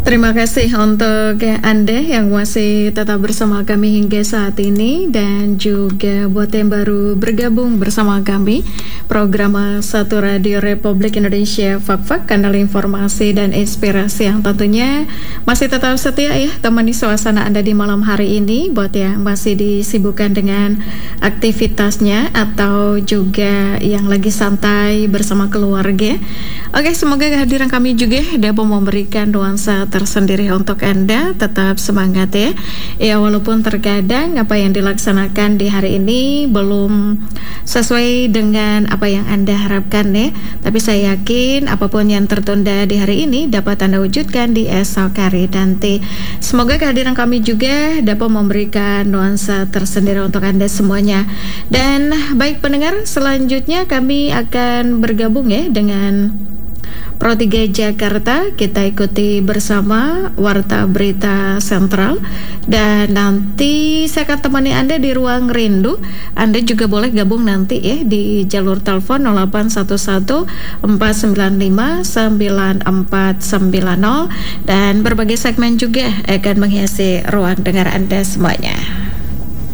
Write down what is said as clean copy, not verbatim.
Terima kasih untuk Anda yang masih tetap bersama kami hingga saat ini, dan juga buat yang baru bergabung bersama kami, program Satu Radio Republik Indonesia Fak-Fak, kanal informasi dan inspirasi yang tentunya masih tetap setia ya temani suasana Anda di malam hari ini. Buat yang masih disibukkan dengan aktivitasnya atau juga yang lagi santai bersama keluarga, oke, semoga kehadiran kami juga dapat memberikan nuansa tersendiri untuk Anda. Tetap semangat ya. Ya, walaupun terkadang apa yang dilaksanakan di hari ini belum sesuai dengan apa yang Anda harapkan ya, tapi saya yakin apapun yang tertunda di hari ini dapat Anda wujudkan di esok hari nanti. Semoga kehadiran kami juga dapat memberikan nuansa tersendiri untuk Anda semuanya. Dan baik pendengar, selanjutnya kami akan bergabung ya dengan Pro 3 Jakarta. Kita ikuti bersama Warta Berita Sentral, dan nanti saya akan temani Anda di Ruang Rindu. Anda juga boleh gabung nanti ya di jalur telepon 0811 495 9490, dan berbagai segmen juga akan menghiasi ruang dengar Anda semuanya.